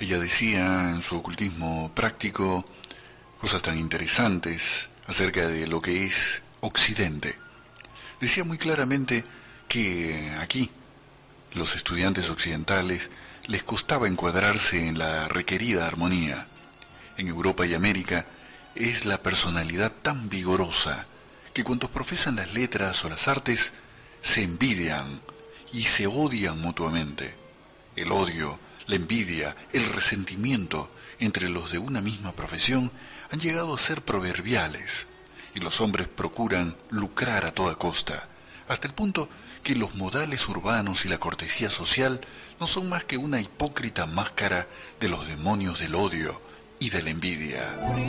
Ella decía en su ocultismo práctico cosas tan interesantes acerca de lo que es Occidente. Decía muy claramente que aquí, los estudiantes occidentales, les costaba encuadrarse en la requerida armonía. En Europa y América es la personalidad tan vigorosa que cuantos profesan las letras o las artes se envidian y se odian mutuamente. El odio, la envidia, el resentimiento entre los de una misma profesión han llegado a ser proverbiales, y los hombres procuran lucrar a toda costa, hasta el punto que los modales urbanos y la cortesía social no son más que una hipócrita máscara de los demonios del odio y de la envidia.